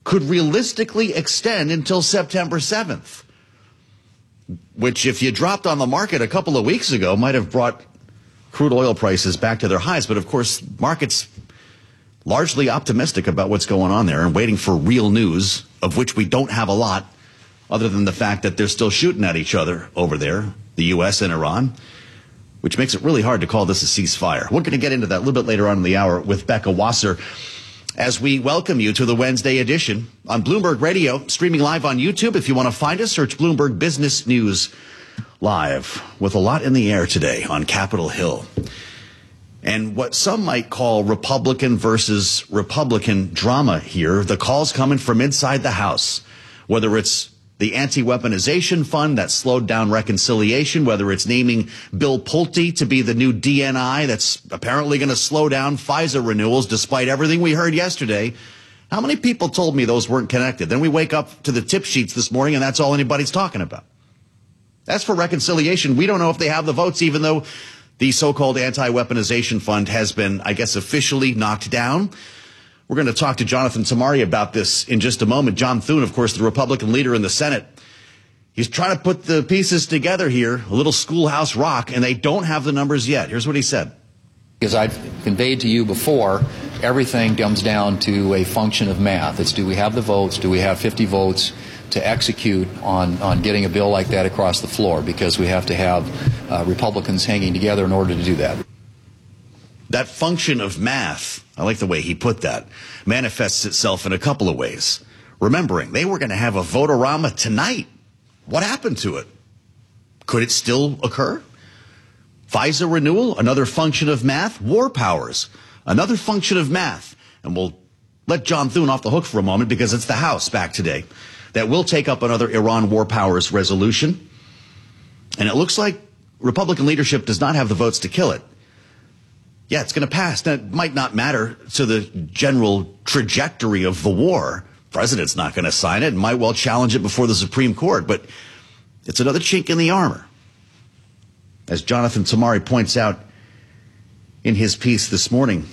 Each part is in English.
could realistically extend until September 7th, which, if you dropped on the market a couple of weeks ago, might have brought crude oil prices back to their highs. But, of course, markets largely optimistic about what's going on there and waiting for real news, of which we don't have a lot, other than the fact that they're still shooting at each other over there, the U.S. and Iran, which makes it really hard to call this a ceasefire. We're going to get into that a little bit later on in the hour with Becca Wasser as we welcome you to the Wednesday edition on Bloomberg Radio, streaming live on YouTube. If you want to find us, search Bloomberg Business News Live, with a lot in the air today on Capitol Hill. And what some might call Republican versus Republican drama here, the calls coming from inside the House, whether it's the anti-weaponization fund that slowed down reconciliation, whether it's naming Bill Pulte to be the new DNI that's apparently going to slow down FISA renewals despite everything we heard yesterday. How many people told me those weren't connected? Then we wake up to the tip sheets this morning and that's all anybody's talking about. As for reconciliation, we don't know if they have the votes, even though the so-called anti-weaponization fund has been, I guess, officially knocked down. We're going to talk to Jonathan Tamari about this in just a moment. John Thune, of course, the Republican leader in the Senate. He's trying to put the pieces together here, a little schoolhouse rock, and they don't have the numbers yet. Here's what he said. As I've conveyed to you before, everything comes down to a function of math. It's, do we have the votes? Do we have 50 votes to execute on getting a bill like that across the floor? Because we have to have Republicans hanging together in order to do that. That function of math, I like the way he put that, manifests itself in a couple of ways. Remembering, they were going to have a vote-a-rama tonight. What happened to it? Could it still occur? FISA renewal, another function of math. War powers, another function of math. And we'll let John Thune off the hook for a moment because it's the House back today that will take up another Iran war powers resolution. And it looks like Republican leadership does not have the votes to kill it. Yeah, it's going to pass. That might not matter to the general trajectory of the war. The president's not going to sign it and might well challenge it before the Supreme Court. But it's another chink in the armor. As Jonathan Tamari points out in his piece this morning,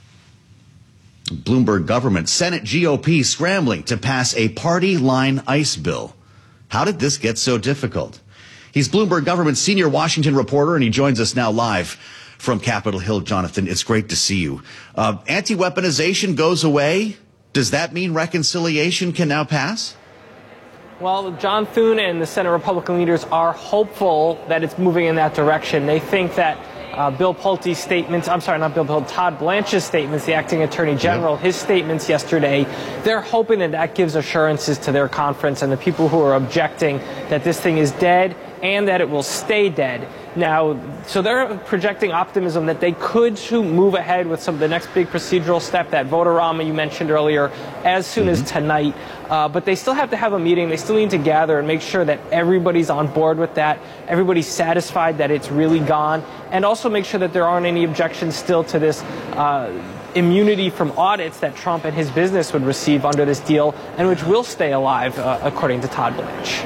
Bloomberg government, Senate GOP scrambling to pass a party line ICE bill. How did this get so difficult? He's Bloomberg government senior Washington reporter, and he joins us now live from Capitol Hill. Jonathan, it's great to see you. Anti-weaponization goes away. Does that mean reconciliation can now pass? Well, John Thune and the Senate Republican leaders are hopeful that it's moving in that direction. They think that Bill Pulte's statements, I'm sorry, not Bill Pulte, Todd Blanche's statements, the acting attorney general, his statements yesterday, they're hoping that that gives assurances to their conference and the people who are objecting that this thing is dead and that it will stay dead. Now, so they're projecting optimism that they could move ahead with some of the next big procedural step, that vote-a-rama you mentioned earlier, as soon as tonight. But they still have to have a meeting. They still need to gather and make sure that everybody's on board with that, everybody's satisfied that it's really gone, and also make sure that there aren't any objections still to this immunity from audits that Trump and his business would receive under this deal, and which will stay alive, according to Todd Blanche.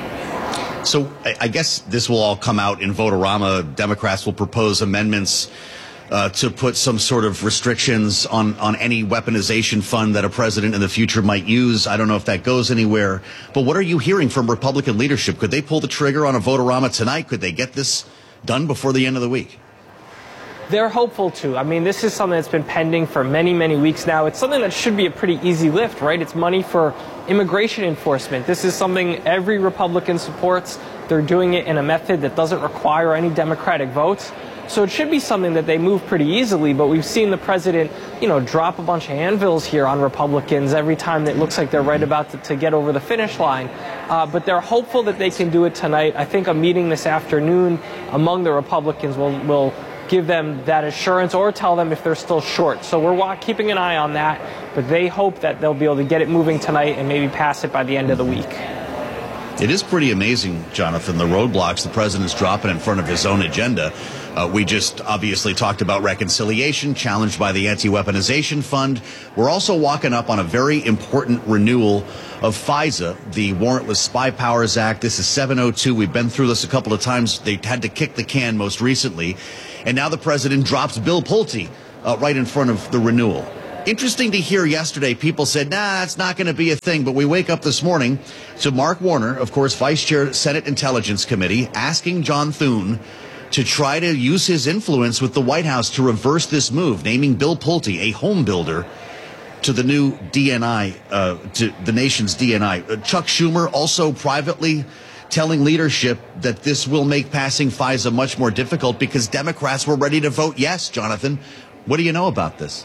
So I guess this will all come out in vote-a-rama. Democrats will propose amendments to put some sort of restrictions on any weaponization fund that a president in the future might use. I don't know if that goes anywhere. But what are you hearing from Republican leadership? Could they pull the trigger on a vote-a-rama tonight? Could they get this done before the end of the week? They're hopeful to. I mean, this is something that's been pending for many, many weeks now. It's something that should be a pretty easy lift, right? It's money for immigration enforcement. This is something every Republican supports. They're doing it in a method that doesn't require any Democratic votes. So it should be something that they move pretty easily, but we've seen the president, drop a bunch of anvils here on Republicans every time that it looks like they're right about to get over the finish line. But they're hopeful that they can do it tonight. I think a meeting this afternoon among the Republicans will give them that assurance or tell them if they're still short. So we're keeping an eye on that, but they hope that they'll be able to get it moving tonight and maybe pass it by the end of the week. It is pretty amazing, Jonathan, the roadblocks the president's dropping in front of his own agenda. We just obviously talked about reconciliation, challenged by the anti-weaponization fund. We're also walking up on a very important renewal of FISA, the Warrantless Spy Powers Act. This is 702. We've been through this a couple of times. They had to kick the can most recently. And now the president drops Bill Pulte right in front of the renewal. Interesting to hear yesterday people said, nah, it's not going to be a thing. But we wake up this morning to Mark Warner, of course, Vice Chair, Senate Intelligence Committee, asking John Thune to try to use his influence with the White House to reverse this move, naming Bill Pulte, a home builder, to the new DNI, to the nation's DNI. Chuck Schumer also privately telling leadership that this will make passing FISA much more difficult because Democrats were ready to vote yes, Jonathan. What do you know about this?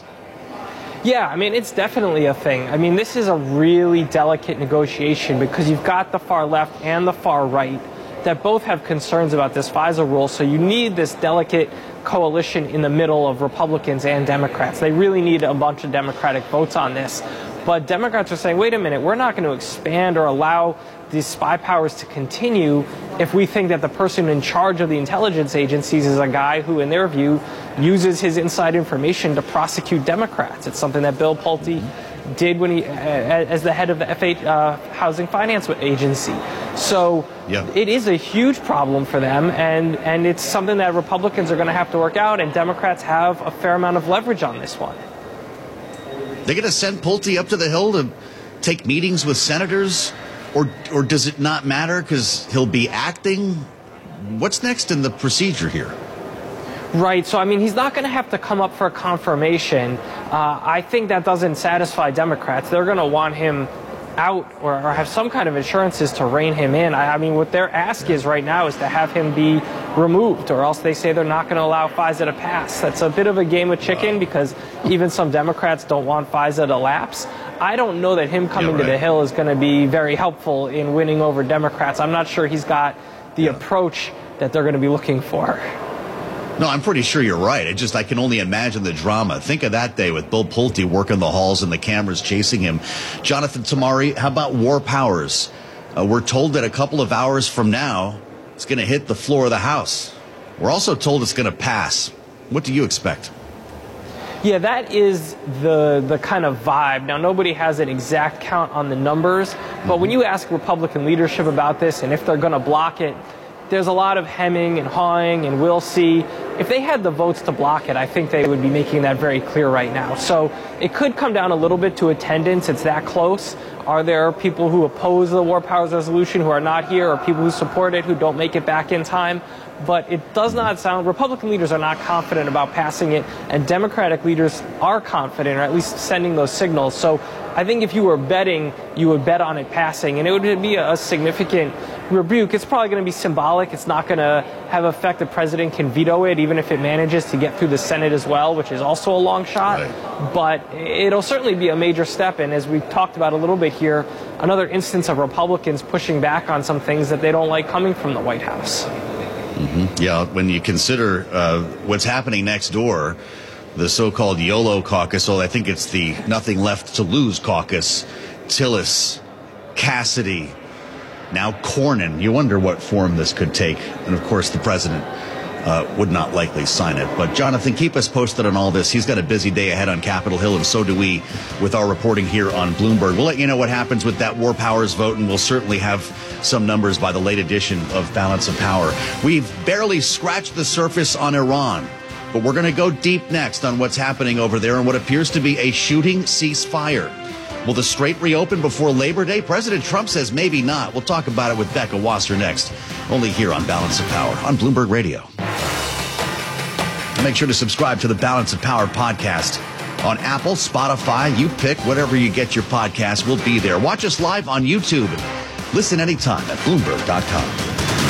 Yeah, I mean, it's definitely a thing. I mean, this is a really delicate negotiation because you've got the far left and the far right that both have concerns about this FISA rule. So you need this delicate coalition in the middle of Republicans and Democrats. They really need a bunch of Democratic votes on this. But Democrats are saying, wait a minute, we're not going to expand or allow these spy powers to continue if we think that the person in charge of the intelligence agencies is a guy who, in their view, uses his inside information to prosecute Democrats. It's something that Bill Pulte did when he, as the head of the F8 Housing Finance Agency. So It is a huge problem for them, and it's something that Republicans are going to have to work out, and Democrats have a fair amount of leverage on this one. They're going to send Pulte up to the Hill to take meetings with senators, or does it not matter because he'll be acting? What's next in the procedure here? Right. So, I mean, he's not going to have to come up for a confirmation. I think that doesn't satisfy Democrats. They're going to want him out or have some kind of assurances to rein him in. I mean, what their ask is right now is to have him be removed, or else they say they're not going to allow FISA to pass. That's a bit of a game of chicken because even some Democrats don't want FISA to lapse. I don't know that him coming to the Hill is going to be very helpful in winning over Democrats. I'm not sure he's got the approach that they're going to be looking for. No, I'm pretty sure you're right. I can only imagine the drama. Think of that day with Bill Pulte working the halls and the cameras chasing him. Jonathan Tamari, how about War Powers? We're told that a couple of hours from now, it's going to hit the floor of the House. We're also told it's going to pass. What do you expect? Yeah, that is the kind of vibe. Now, nobody has an exact count on the numbers, but when you ask Republican leadership about this and if they're going to block it, there's a lot of hemming and hawing, and we'll see. If they had the votes to block it, I think they would be making that very clear right now. So it could come down a little bit to attendance. It's that close. Are there people who oppose the War Powers Resolution who are not here, or people who support it who don't make it back in time? But it does not sound, Republican leaders are not confident about passing it, and Democratic leaders are confident, or at least sending those signals. So I think if you were betting, you would bet on it passing, and it would be a significant rebuke. It's probably going to be symbolic. It's not going to have effect. The president can veto it, even if it manages to get through the Senate as well, which is also a long shot. Right. But it'll certainly be a major step, and as we've talked about a little bit here, another instance of Republicans pushing back on some things that they don't like coming from the White House. Mm-hmm. Yeah, when you consider what's happening next door, the so-called YOLO caucus, I think it's the Nothing Left to Lose caucus, Tillis, Cassidy, now Cornyn. You wonder what form this could take. And, of course, the president would not likely sign it. But, Jonathan, keep us posted on all this. He's got a busy day ahead on Capitol Hill, and so do we with our reporting here on Bloomberg. We'll let you know what happens with that War Powers vote, and we'll certainly have some numbers by the late edition of Balance of Power. We've barely scratched the surface on Iran, but we're going to go deep next on what's happening over there and what appears to be a shooting ceasefire. Will the strait reopen before Labor Day? President Trump says maybe not. We'll talk about it with Becca Wasser next, only here on Balance of Power on Bloomberg Radio. Make sure to subscribe to the Balance of Power podcast on Apple, Spotify. You pick whatever you get your podcast. We'll be there. Watch us live on YouTube. Listen anytime at Bloomberg.com.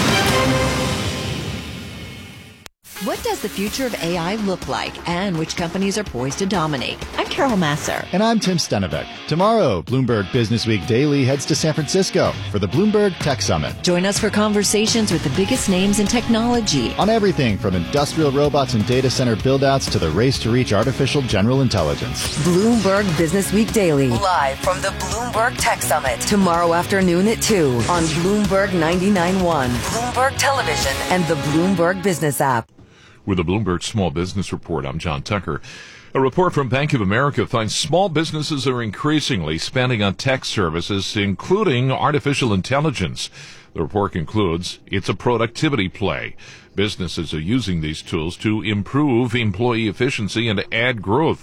What does the future of AI look like, and which companies are poised to dominate? I'm Carol Masser. And I'm Tim Stenevec. Tomorrow, Bloomberg Business Week Daily heads to San Francisco for the Bloomberg Tech Summit. Join us for conversations with the biggest names in technology. On everything from industrial robots and data center build-outs to the race to reach artificial general intelligence. Bloomberg Business Week Daily. Live from the Bloomberg Tech Summit. Tomorrow afternoon at 2 on Bloomberg 99.1, Bloomberg Television, and the Bloomberg Business app. With the Bloomberg Small Business Report, I'm John Tucker. A report from Bank of America finds small businesses are increasingly spending on tech services, including artificial intelligence. The report concludes it's a productivity play. Businesses are using these tools to improve employee efficiency and add growth.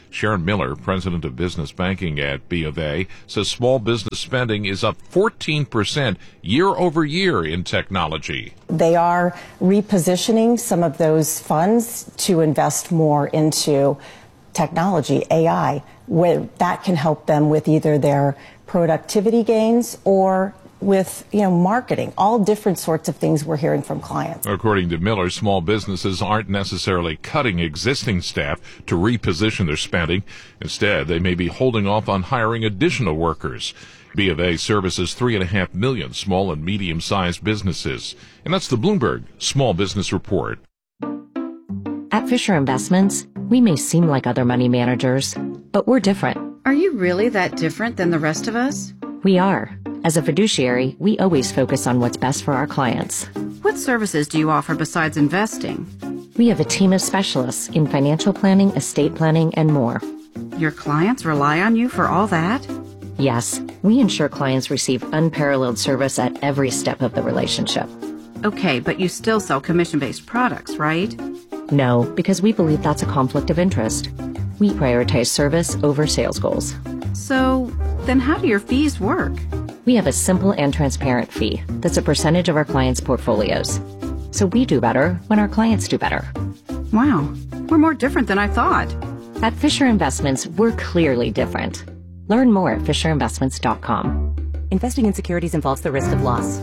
Sharon Miller, president of business banking at B of A, says small business spending is up 14% year over year in technology. They are repositioning some of those funds to invest more into technology, AI, where that can help them with either their productivity gains or with, marketing, all different sorts of things we're hearing from clients. According to Miller, small businesses aren't necessarily cutting existing staff to reposition their spending. Instead, they may be holding off on hiring additional workers. B of A services 3.5 million small and medium-sized businesses. And that's the Bloomberg Small Business Report. At Fisher Investments, we may seem like other money managers, but we're different. Are you really that different than the rest of us? We are. As a fiduciary, we always focus on what's best for our clients. What services do you offer besides investing? We have a team of specialists in financial planning, estate planning, and more. Your clients rely on you for all that? Yes, we ensure clients receive unparalleled service at every step of the relationship. Okay, but you still sell commission-based products, right? No, because we believe that's a conflict of interest. We prioritize service over sales goals. So, then how do your fees work? We have a simple and transparent fee that's a percentage of our clients' portfolios. So we do better when our clients do better. Wow, we're more different than I thought. At Fisher Investments, we're clearly different. Learn more at FisherInvestments.com. Investing in securities involves the risk of loss.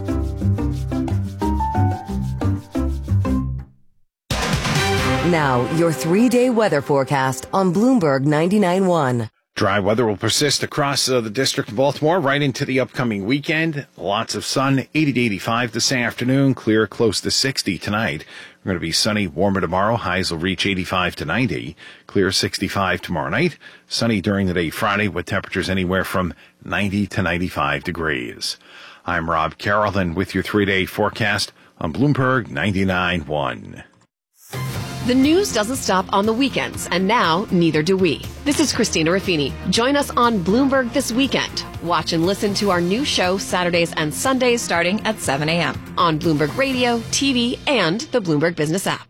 Now, your 3-day weather forecast on Bloomberg 99.1. Dry weather will persist across the District of Baltimore right into the upcoming weekend. Lots of sun, 80 to 85 this afternoon, clear close to 60 tonight. We're going to be sunny, warmer tomorrow. Highs will reach 85 to 90. Clear 65 tomorrow night. Sunny during the day Friday with temperatures anywhere from 90 to 95 degrees. I'm Rob Carroll with your 3-day forecast on Bloomberg 99.1. The news doesn't stop on the weekends, and now neither do we. This is Christina Raffini. Join us on Bloomberg this weekend. Watch and listen to our new show Saturdays and Sundays starting at 7 a.m. on Bloomberg Radio, TV, and the Bloomberg Business app.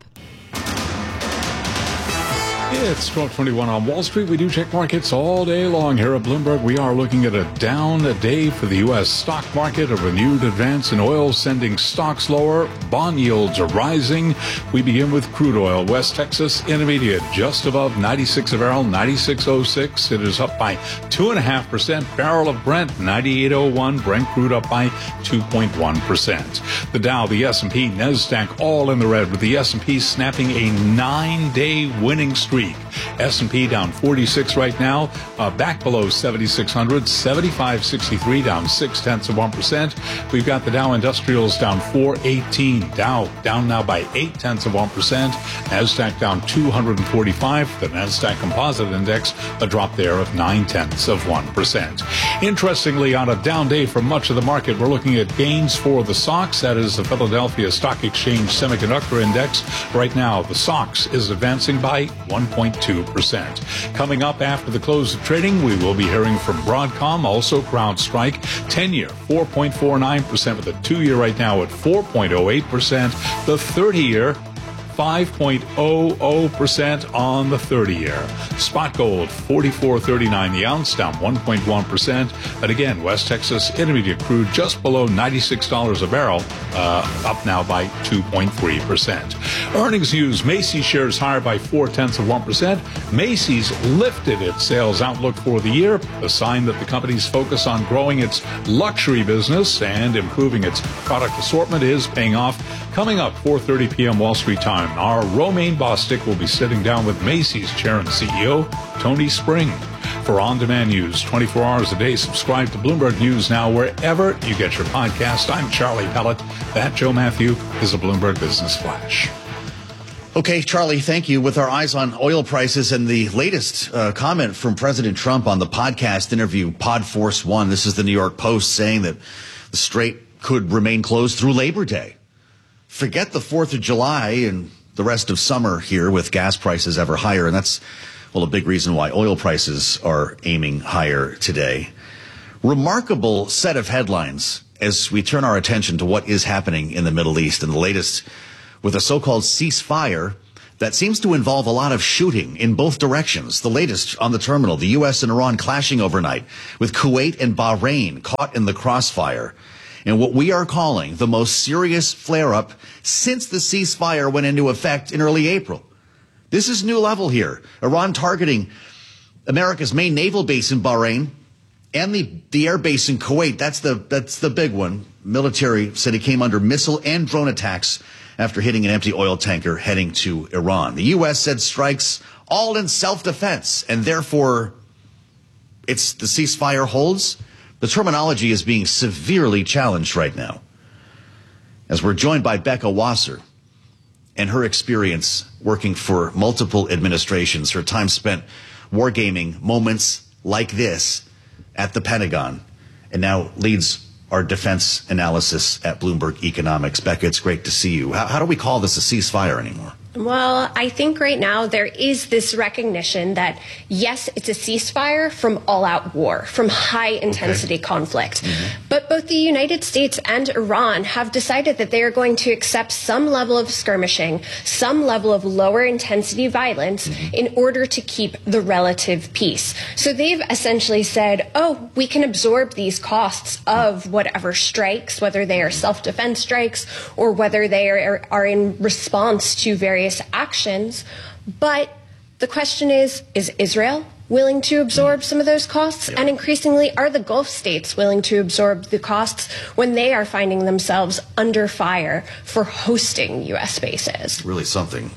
It's 12:21 on Wall Street. We do check markets all day long here at Bloomberg. We are looking at a down day for the U.S. stock market, a renewed advance in oil sending stocks lower. Bond yields are rising. We begin with crude oil. West Texas Intermediate just above 96 a barrel, 96.06. It is up by 2.5%. Barrel of Brent, 98.01. Brent crude up by 2.1%. The Dow, the S&P, NASDAQ all in the red, with the S&P snapping a 9-day winning streak. S&P down 46 right now, back below 7,600, 75.63, down 0.6%. We've got the Dow Industrials down 418. Dow down now by 0.8%. NASDAQ down 245. The NASDAQ Composite Index, a drop there of 0.9%. Interestingly, on a down day for much of the market, we're looking at gains for the SOX. That is the Philadelphia Stock Exchange Semiconductor Index. Right now, the SOX is advancing by 1.2%. Coming up after the close of trading, we will be hearing from Broadcom, also CrowdStrike. 10-year, 4.49%, with the 2-year right now at 4.08%. The 30-year, 5.00% on the 30-year. Spot gold, $44.39 the ounce, down 1.1%. And again, West Texas Intermediate crude just below $96 a barrel, up now by 2.3%. Earnings news, Macy's shares higher by 0.4%. Macy's lifted its sales outlook for the year, a sign that the company's focus on growing its luxury business and improving its product assortment is paying off. Coming up, 4:30 p.m. Wall Street time, our Romaine Bostic will be sitting down with Macy's Chair and CEO, Tony Spring. For on-demand news 24 hours a day, subscribe to Bloomberg News Now wherever you get your podcast. I'm Charlie Pellet. That, Joe Matthew, is a Bloomberg Business Flash. Okay, Charlie, thank you. With our eyes on oil prices and the latest comment from President Trump on the podcast interview, Pod Force One. This is the New York Post saying that the Strait could remain closed through Labor Day. Forget the 4th of July and the rest of summer here with gas prices ever higher. And that's, well, a big reason why oil prices are aiming higher today. Remarkable set of headlines as we turn our attention to what is happening in the Middle East. And the latest with a so-called ceasefire that seems to involve a lot of shooting in both directions. The latest on the terminal, the U.S. and Iran clashing overnight, with Kuwait and Bahrain caught in the crossfire. And what we are calling the most serious flare-up since the ceasefire went into effect in early April. This is new level here. Iran targeting America's main naval base in Bahrain and the air base in Kuwait. That's the big one. Military said it came under missile and drone attacks after hitting an empty oil tanker heading to Iran. The U.S. said strikes all in self-defense, and therefore the ceasefire holds. The terminology is being severely challenged right now. As we're joined by Becca Wasser and her experience working for multiple administrations, her time spent wargaming moments like this at the Pentagon, and now leads our defense analysis at Bloomberg Economics. Becca, it's great to see you. How do we call this a ceasefire anymore? Well, I think right now there is this recognition that, yes, it's a ceasefire from all-out war, from high-intensity conflict. But both the United States and Iran have decided that they are going to accept some level of skirmishing, some level of lower-intensity violence in order to keep the relative peace. So they've essentially said, oh, we can absorb these costs of whatever strikes, whether they are self-defense strikes or whether they are in response to various actions. But the question is Israel willing to absorb some of those costs? And increasingly, are the Gulf states willing to absorb the costs when they are finding themselves under fire for hosting U.S. bases? Really something.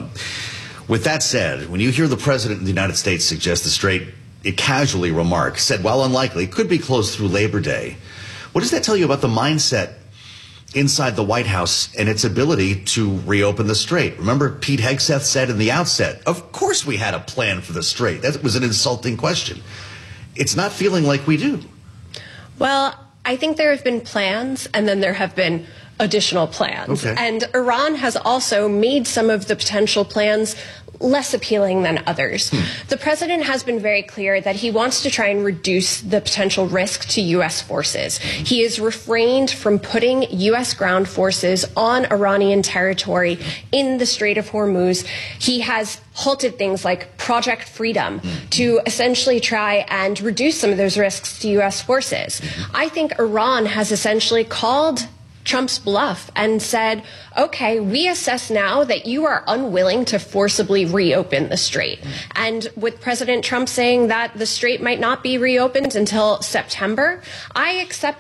With that said, when you hear the President of the United States suggest the Strait, it casually said, while unlikely, could be closed through Labor Day. What does that tell you about the mindset inside the White House and its ability to reopen the Strait? Remember, Pete Hegseth said in the outset, of course we had a plan for the Strait. That was an insulting question. It's not feeling like we do. Well, I think there have been plans, and then there have been additional plans. And Iran has also made some of the potential plans less appealing than others. The president has been very clear that he wants to try and reduce the potential risk to U.S. forces. He has refrained from putting U.S. ground forces on Iranian territory in the Strait of Hormuz. He has halted things like Project Freedom to essentially try and reduce some of those risks to U.S. forces. I think Iran has essentially called Trump's bluff and said, okay, we assess now that you are unwilling to forcibly reopen the Strait. And with President Trump saying that the Strait might not be reopened until September, I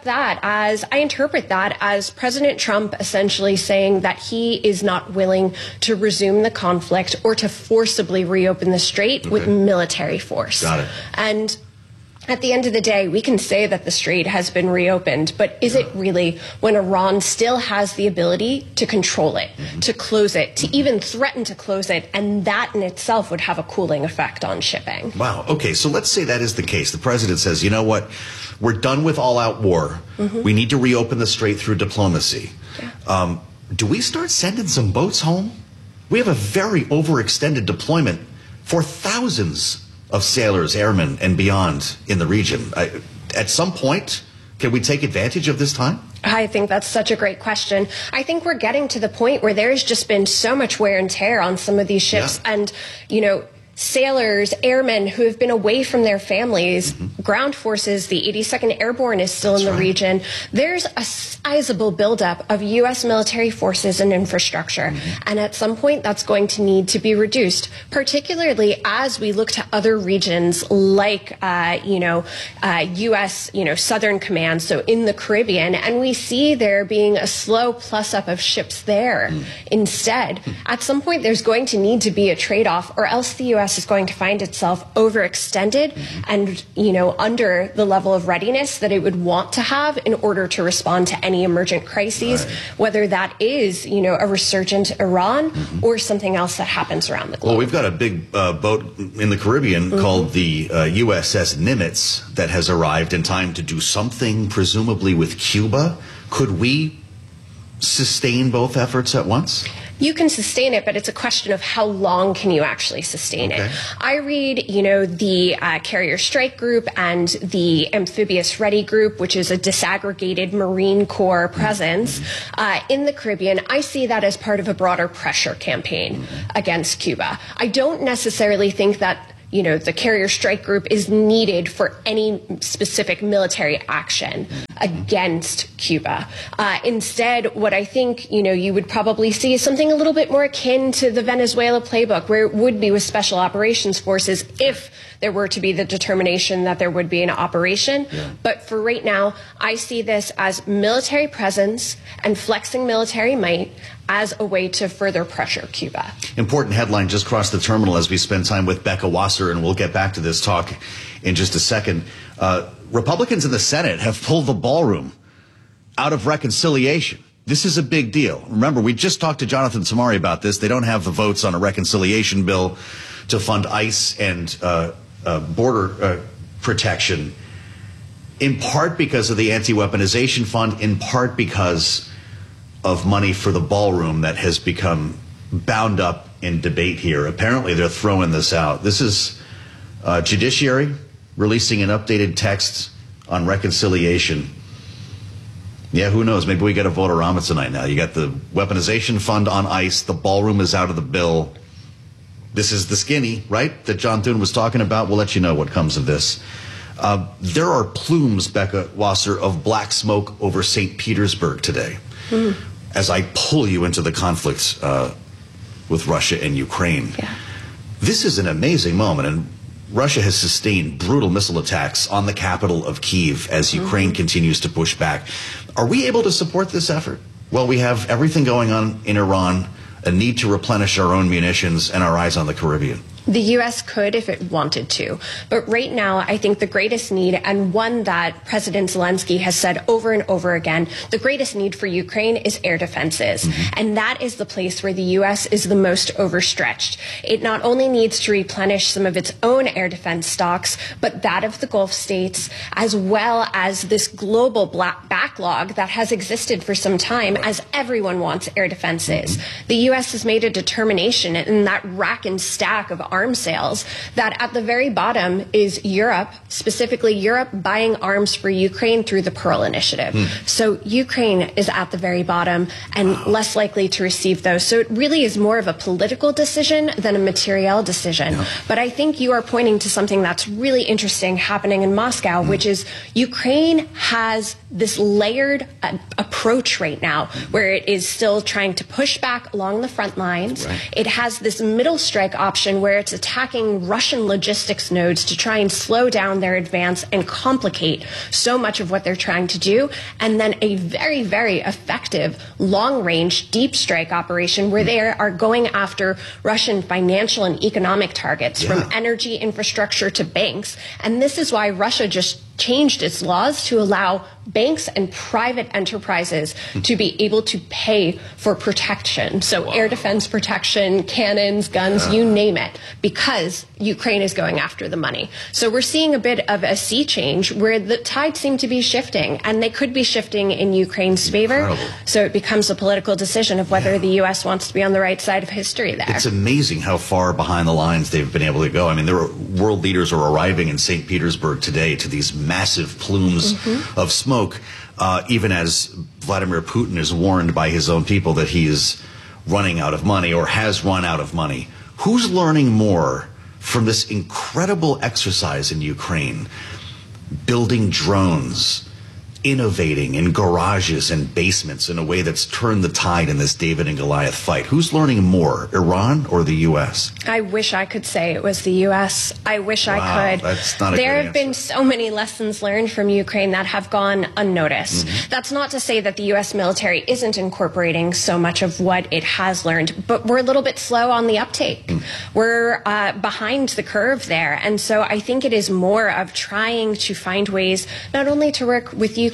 interpret that as President Trump essentially saying that he is not willing to resume the conflict or to forcibly reopen the Strait with military force. Got it. And at the end of the day, we can say that the Strait has been reopened, but is it really when Iran still has the ability to control it, to close it, to even threaten to close it, and that in itself would have a cooling effect on shipping? Wow. Okay, so let's say that is the case. The president says, you know what, we're done with all-out war. We need to reopen the Strait through diplomacy. Do we start sending some boats home? We have a very overextended deployment for thousands of sailors, airmen, and beyond in the region. At some point, can we take advantage of this time? I think that's such a great question. I think we're getting to the point where there's just been so much wear and tear on some of these ships. And, you know, sailors, airmen who have been away from their families, ground forces, the 82nd Airborne is still in the region. There's a sizable buildup of U.S. military forces and infrastructure. And at some point, that's going to need to be reduced, particularly as we look to other regions like, U.S., Southern Command, so in the Caribbean, and we see there being a slow plus up of ships there instead. At some point, there's going to need to be a trade-off, or else the U.S. is going to find itself overextended and, under the level of readiness that it would want to have in order to respond to any emergent crises, whether that is, a resurgent Iran or something else that happens around the globe. Well, we've got a big boat in the Caribbean called the USS Nimitz that has arrived in time to do something, presumably with Cuba. Could we sustain both efforts at once? You can sustain it, but it's a question of how long can you actually sustain it. I read, the Carrier Strike Group and the Amphibious Ready Group, which is a disaggregated Marine Corps presence in the Caribbean. I see that as part of a broader pressure campaign against Cuba. I don't necessarily think that the Carrier Strike Group is needed for any specific military action against Cuba. Instead, what I think, you would probably see is something a little bit more akin to the Venezuela playbook, where it would be with Special Operations Forces if there were to be the determination that there would be an operation. But for right now, I see this as military presence and flexing military might as a way to further pressure Cuba. Important headline just crossed the terminal as we spend time with Becca Wasser, and we'll get back to this talk in just a second. Republicans in the Senate have pulled the ballroom out of reconciliation. This is a big deal. Remember, we just talked to Jonathan Tamari about this. They don't have the votes on a reconciliation bill to fund ICE and border protection, in part because of the anti-weaponization fund, in part because of money for the ballroom that has become bound up in debate here. Apparently, they're throwing this out. This is Judiciary releasing an updated text on reconciliation. Yeah, who knows? Maybe we get a vote-a-rama tonight now. You got the weaponization fund on ICE. The ballroom is out of the bill. This is the skinny, right, that John Thune was talking about. We'll let you know what comes of this. There are plumes, Becca Wasser, of black smoke over St. Petersburg today. As I pull you into the conflicts with Russia and Ukraine. This is an amazing moment, and Russia has sustained brutal missile attacks on the capital of Kyiv as Ukraine continues to push back. Are we able to support this effort? Well, we have everything going on in Iran, a need to replenish our own munitions, and our eyes on the Caribbean. The U.S. could if it wanted to. But right now, I think the greatest need, and one that President Zelensky has said over and over again, the greatest need for Ukraine is air defenses. And that is the place where the U.S. is the most overstretched. It not only needs to replenish some of its own air defense stocks, but that of the Gulf states, as well as this global backlog that has existed for some time as everyone wants air defenses. The U.S. has made a determination in that rack and stack of arms sales that at the very bottom is Europe, specifically Europe buying arms for Ukraine through the Pearl Initiative. So Ukraine is at the very bottom and less likely to receive those. So it really is more of a political decision than a material decision. But I think you are pointing to something that's really interesting happening in Moscow, which is Ukraine has this layered approach right now where it is still trying to push back along the front lines. It has this middle strike option where it's attacking Russian logistics nodes to try and slow down their advance and complicate so much of what they're trying to do. And then a very, very effective long-range deep strike operation where they are going after Russian financial and economic targets from energy infrastructure to banks. And this is why Russia just changed its laws to allow banks and private enterprises to be able to pay for protection. So air defense protection, cannons, guns, you name it, because Ukraine is going after the money. So we're seeing a bit of a sea change where the tides seem to be shifting, and they could be shifting in Ukraine's favor. So it becomes a political decision of whether the U.S. wants to be on the right side of history there. It's amazing how far behind the lines they've been able to go. I mean, world leaders are arriving in St. Petersburg today to these massive plumes of smoke, even as Vladimir Putin is warned by his own people that he is running out of money or has run out of money. Who's learning more from this incredible exercise in Ukraine? Building drones, innovating in garages and basements in a way that's turned the tide in this David and Goliath fight. Who's learning more, Iran or the U.S.? I wish I could say it was the U.S. I wish I could. That's not a There good have been so many lessons learned from Ukraine that have gone unnoticed. That's not to say that the U.S. military isn't incorporating so much of what it has learned, but we're a little bit slow on the uptake. We're behind the curve there. And so I think it is more of trying to find ways not only to work with Ukraine,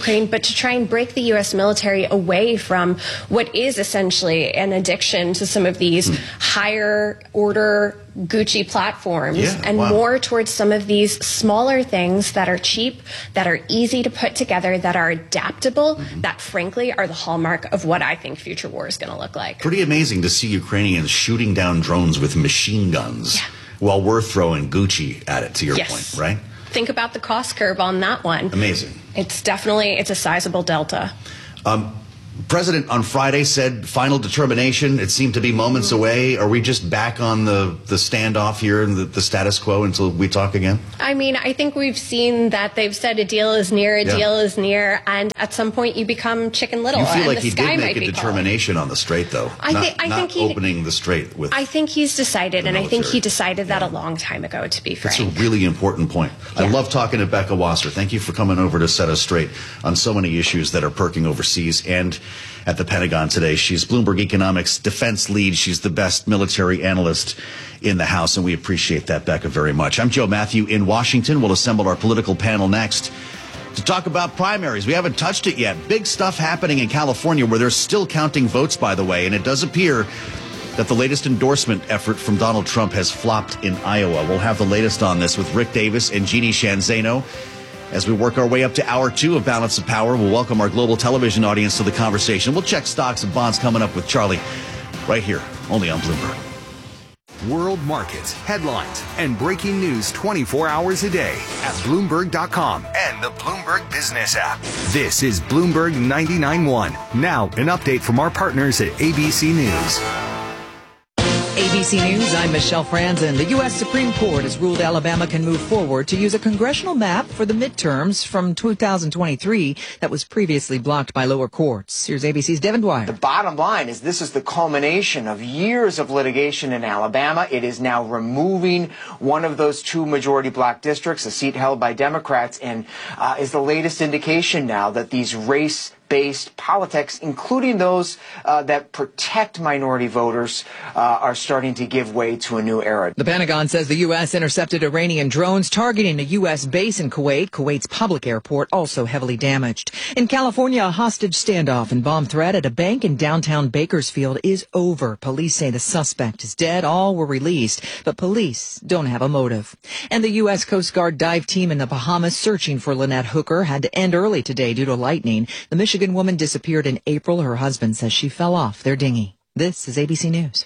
Ukraine, but to try and break the U.S. military away from what is essentially an addiction to some of these higher order Gucci platforms and more towards some of these smaller things that are cheap, that are easy to put together, that are adaptable, that frankly are the hallmark of what I think future war is going to look like. Pretty amazing to see Ukrainians shooting down drones with machine guns while we're throwing Gucci at it, to your point, right? Think about the cost curve on that one. Amazing. It's a sizable delta. President on Friday said final determination. It seemed to be moments away. Are we just back on the standoff here and the status quo until we talk again? I mean, I think we've seen that they've said a deal is near, deal is near, and at some point you become Chicken Little. You feel and like the he sky did make a determination on the strait, though. I think opening the strait with. I think he's decided, and I think he decided that a long time ago. To be frank, that's a really important point. I love talking to Becca Wasser. Thank you for coming over to set us straight on so many issues that are perking overseas and at the Pentagon today. She's Bloomberg Economics defense lead. She's the best military analyst in the House, and we appreciate that, Becca, very much. I'm Joe Matthew in Washington. We'll assemble our political panel next to talk about primaries. We haven't touched it yet. Big stuff happening in California where they're still counting votes, by the way, and it does appear that the latest endorsement effort from Donald Trump has flopped in Iowa. We'll have the latest on this with Rick Davis and Jeannie Shanzano. As we work our way up to hour 2 of Balance of Power, we'll welcome our global television audience to the conversation. We'll check stocks and bonds coming up with Charlie right here, only on Bloomberg. World markets, headlines, and breaking news 24 hours a day at Bloomberg.com and the Bloomberg Business app. This is Bloomberg 99.1. Now, an update from our partners at ABC News. ABC News, I'm Michelle Franzen. The U.S. Supreme Court has ruled Alabama can move forward to use a congressional map for the midterms from 2023 that was previously blocked by lower courts. Here's ABC's Devin Dwyer. The bottom line is this is the culmination of years of litigation in Alabama. It is now removing one of those 2 majority black districts, a seat held by Democrats, and is the latest indication now that these race-based politics, including those that protect minority voters, are starting to give way to a new era. The Pentagon says the U.S. intercepted Iranian drones targeting a U.S. base in Kuwait. Kuwait's public airport also heavily damaged. In California, a hostage standoff and bomb threat at a bank in downtown Bakersfield is over. Police say the suspect is dead. All were released, but police don't have a motive. And the U.S. Coast Guard dive team in the Bahamas searching for Lynette Hooker had to end early today due to lightning. The Michigan woman disappeared in April. Her husband says she fell off their dinghy. This is ABC News.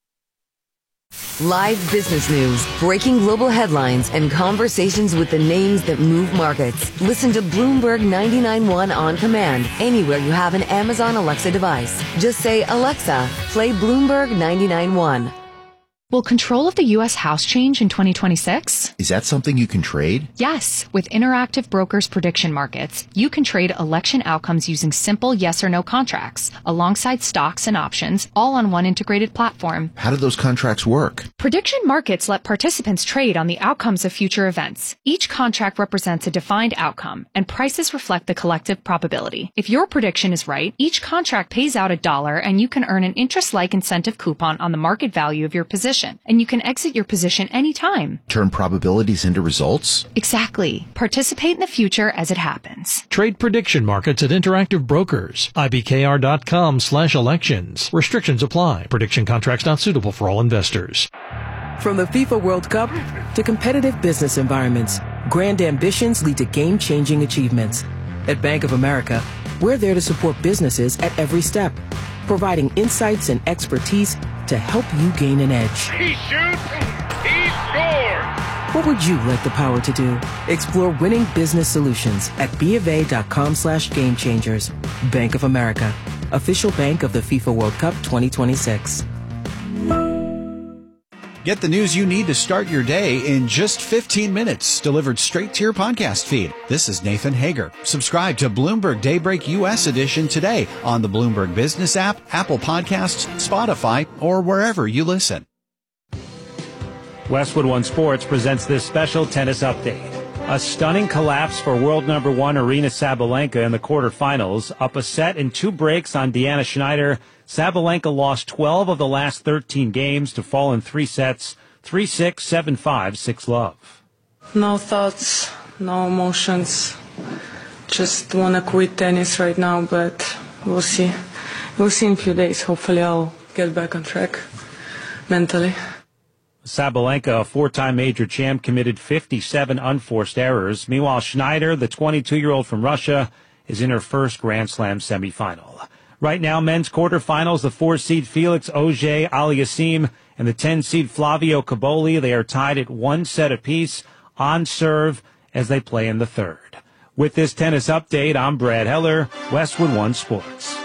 Live business news, breaking global headlines, and conversations with the names that move markets. Listen to Bloomberg 99.1 on command anywhere you have an Amazon Alexa device. Just say, Alexa, play Bloomberg 99.1. Will control of the U.S. House change in 2026? Is that something you can trade? Yes. With Interactive Brokers Prediction Markets, you can trade election outcomes using simple yes or no contracts, alongside stocks and options, all on one integrated platform. How do those contracts work? Prediction markets let participants trade on the outcomes of future events. Each contract represents a defined outcome, and prices reflect the collective probability. If your prediction is right, each contract pays out $1, and you can earn an interest-like incentive coupon on the market value of your position. And you can exit your position anytime. Turn probabilities into results? Exactly. Participate in the future as it happens. Trade prediction markets at Interactive Brokers. IBKR.com/elections. Restrictions apply. Prediction contracts not suitable for all investors. From the FIFA World Cup to competitive business environments, grand ambitions lead to game-changing achievements. At Bank of America, we're there to support businesses at every step, providing insights and expertise to help you gain an edge. He shoots, he scores! What would you like the power to do? Explore winning business solutions at BofA.com/gamechangers. Bank of America, official bank of the FIFA World Cup 2026. Get the news you need to start your day in just 15 minutes, delivered straight to your podcast feed. This is Nathan Hager. Subscribe to Bloomberg Daybreak US Edition today on the Bloomberg Business app, Apple Podcasts, Spotify, or wherever you listen. Westwood One Sports presents this special tennis update. A stunning collapse for world number 1 Aryna Sabalenka in the quarterfinals. Up a set in 2 breaks on Deanna Schneider. Sabalenka lost 12 of the last 13 games to fall in 3 sets, 3-6, 7-5, 6-love. No thoughts, no emotions. just want to quit tennis right now, but we'll see. We'll see in a few days. Hopefully I'll get back on track mentally. Sabalenka, a four-time major champ, committed 57 unforced errors. Meanwhile, Schneider, the 22-year-old from Russia, is in her first Grand Slam semifinal. Right now, men's quarterfinals, the 4-seed Felix Auger-Aliassime and the 10-seed Flavio Cobolli. They are tied at 1 set apiece on serve as they play in the third. With this tennis update, I'm Brad Heller, Westwood One Sports.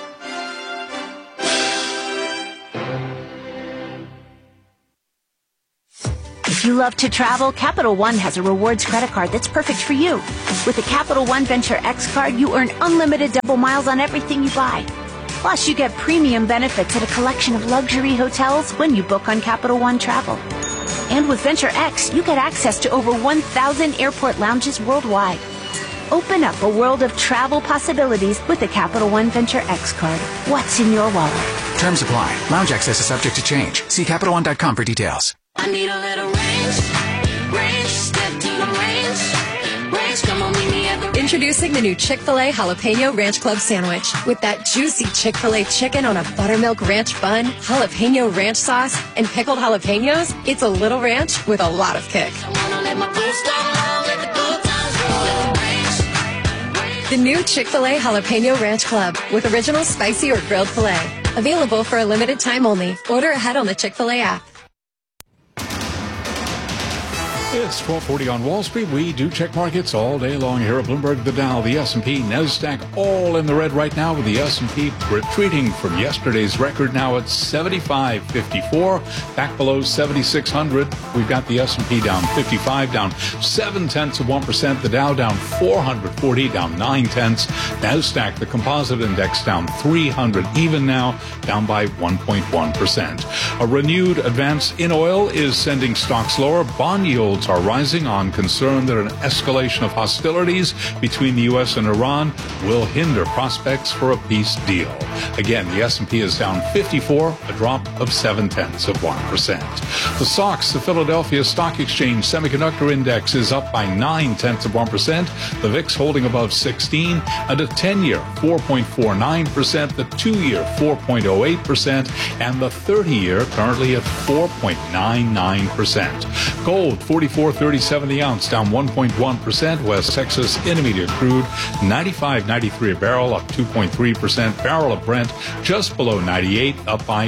If you love to travel, Capital One has a rewards credit card that's perfect for you. With the Capital One Venture X card, you earn unlimited double miles on everything you buy. Plus, you get premium benefits at a collection of luxury hotels when you book on Capital One Travel. And with Venture X, you get access to over 1,000 airport lounges worldwide. Open up a world of travel possibilities with the Capital One Venture X card. What's in your wallet? Terms apply. Lounge access is subject to change. See CapitalOne.com for details. I need a little range, step to the range, come on, meet me at the... Introducing the new Chick-fil-A Jalapeno Ranch Club Sandwich. With that juicy Chick-fil-A chicken on a buttermilk ranch bun, jalapeno ranch sauce, and pickled jalapenos, it's a little ranch with a lot of kick. The new Chick-fil-A Jalapeno Ranch Club with original spicy or grilled filet. Available for a limited time only. Order ahead on the Chick-fil-A app. It's 12:40 on Wall Street. We do check markets all day long here at Bloomberg. The Dow, the S&P, NASDAQ, all in the red right now, with the S&P retreating from yesterday's record, now at 75.54, back below 7,600. We've got the S&P down 55, down 0.7%. The Dow down 440, down 0.9. NASDAQ, the composite index, down 300, even now, down by 1.1%. A renewed advance in oil is sending stocks lower. Bond yields are rising on concern that an escalation of hostilities between the U.S. and Iran will hinder prospects for a peace deal. Again, the S&P is down 54, a drop of 0.7%. The SOX, the Philadelphia Stock Exchange Semiconductor Index, is up by 0.9%. The VIX holding above 16, and a 10-year 4.49%, the 2-year 4.08%, and the 30-year currently at 4.99%. Gold, 44.37 the ounce, down 1.1%. West Texas Intermediate crude, 95.93 a barrel, up 2.3%. Barrel of Brent just below 98, up by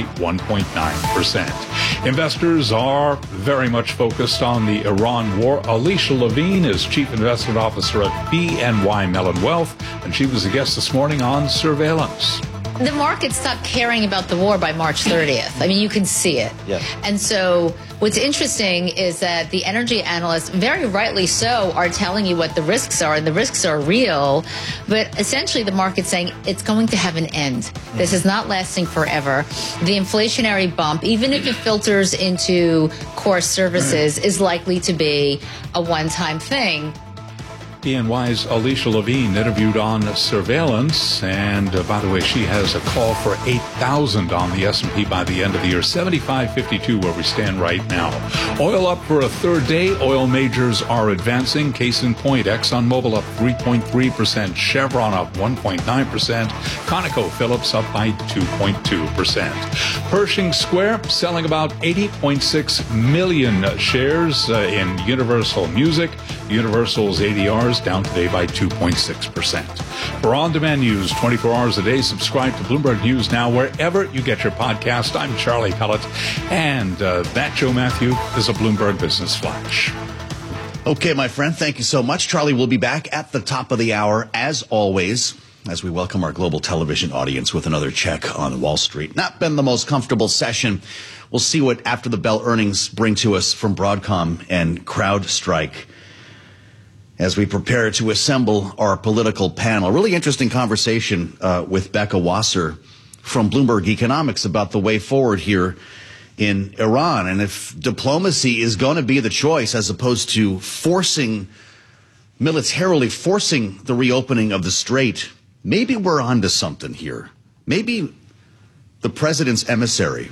1.9%. Investors are very much focused on the Iran war. Alicia Levine is Chief Investment Officer at BNY Mellon Wealth, and she was a guest this morning on Surveillance. The market stopped caring about the war by March 30th. I mean, you can see it. Yeah. And so what's interesting is that the energy analysts, very rightly so, are telling you what the risks are, and the risks are real. But essentially the market's saying it's going to have an end. This is not lasting forever. The inflationary bump, even if it filters into core services, is likely to be a one-time thing. BNY's Alicia Levine interviewed on Surveillance, and by the way, she has a call for 8,000 on the S&P by the end of the year. 75.52 where we stand right now. Oil up for a third day. Oil majors are advancing. Case in point, ExxonMobil up 3.3%, Chevron up 1.9%, ConocoPhillips up by 2.2%. Pershing Square selling about 80.6 million shares in Universal Music. Universal's ADRs down today by 2.6%. For on-demand news 24 hours a day, subscribe to Bloomberg News Now wherever you get your podcast. I'm Charlie Pellet, and that, Joe Matthew, is a Bloomberg Business Flash. Okay, my friend, thank you so much. Charlie will be back at the top of the hour, as always, as we welcome our global television audience with another check on Wall Street. Not been the most comfortable session. We'll see what after the bell earnings bring to us from Broadcom and CrowdStrike as we prepare to assemble our political panel. Really interesting conversation with Becca Wasser from Bloomberg Economics about the way forward here in Iran, and if diplomacy is going to be the choice as opposed to militarily forcing the reopening of the strait. Maybe we're onto something here. Maybe the president's emissary,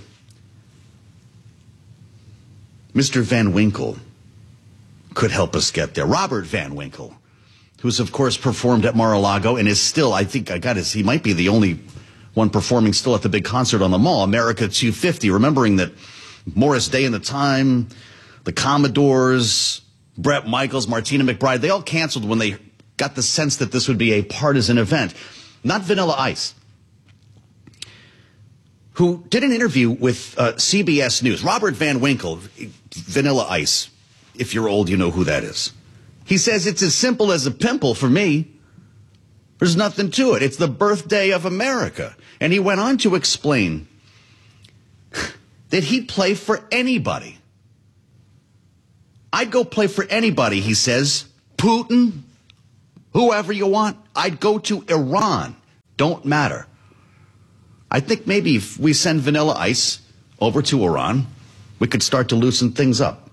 Mr. Van Winkle, could help us get there. Robert Van Winkle, who's, of course, performed at Mar-a-Lago and is still, he might be the only one performing still at the big concert on the Mall, America 250, remembering that Morris Day and the Time, the Commodores, Bret Michaels, Martina McBride, they all canceled when they got the sense that this would be a partisan event. Not Vanilla Ice, who did an interview with CBS News. Robert Van Winkle, Vanilla Ice. If you're old, you know who that is. He says it's as simple as a pimple for me. There's nothing to it. It's the birthday of America. And he went on to explain that he'd play for anybody. I'd go play for anybody, he says. Putin, whoever you want. I'd go to Iran. Don't matter. I think maybe if we send Vanilla Ice over to Iran, we could start to loosen things up.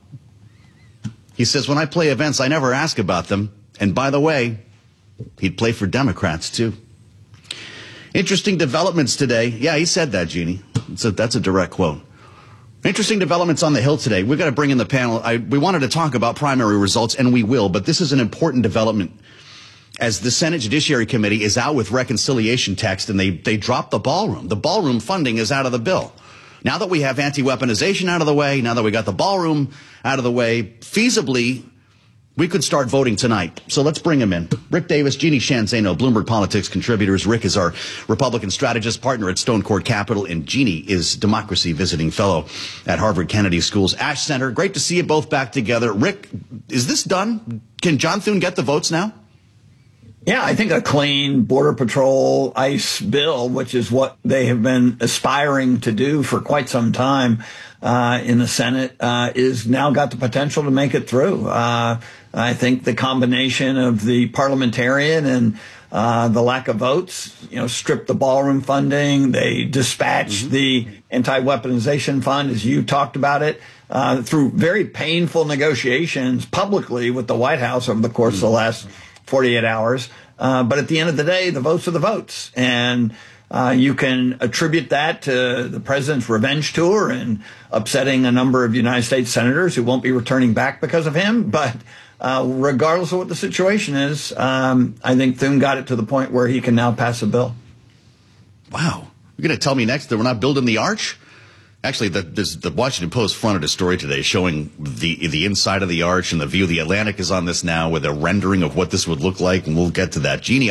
He says, when I play events, I never ask about them. And by the way, he'd play for Democrats, too. Interesting developments today. Yeah, he said that, Jeannie. That's a direct quote. Interesting developments on the Hill today. We've got to bring in the panel. We wanted to talk about primary results, and we will, but this is an important development as the Senate Judiciary Committee is out with reconciliation text, and they dropped the ballroom. The ballroom funding is out of the bill. Now that we have anti-weaponization out of the way, now that we got the ballroom out of the way, feasibly, we could start voting tonight. So let's bring him in. Rick Davis, Jeannie Sheehan Zaino, Bloomberg Politics contributors. Rick is our Republican strategist partner at Stone Court Capital, and Jeannie is Democracy Visiting Fellow at Harvard Kennedy School's Ash Center. Great to see you both back together. Rick, is this done? Can John Thune get the votes now? Yeah, I think a clean Border Patrol ICE bill, which is what they have been aspiring to do for quite some time in the Senate, is now got the potential to make it through. I think the combination of the parliamentarian and the lack of votes, stripped the ballroom funding. They dispatched the anti-weaponization fund, as you talked about it, through very painful negotiations publicly with the White House over the course of the last 48 hours. But at the end of the day, the votes are the votes. And you can attribute that to the president's revenge tour and upsetting a number of United States senators who won't be returning back because of him. But regardless of what the situation is, I think Thune got it to the point where he can now pass a bill. Wow. You're going to tell me next that we're not building the arch? Actually, the Washington Post fronted a story today showing the inside of the arch and the view. The Atlantic is on this now with a rendering of what this would look like, and we'll get to that. Jeannie,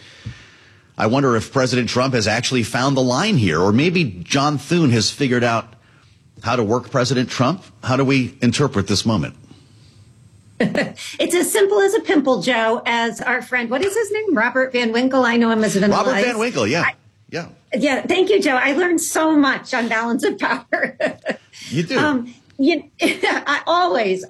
I wonder if President Trump has actually found the line here, or maybe John Thune has figured out how to work President Trump. How do we interpret this moment? It's as simple as a pimple, Joe, as our friend, what is his name? Robert Van Winkle. I know him as Vanilla Robert Ice. Van Winkle, yeah. Yeah, thank you, Joe. I learned so much on balance of power. You do. Always.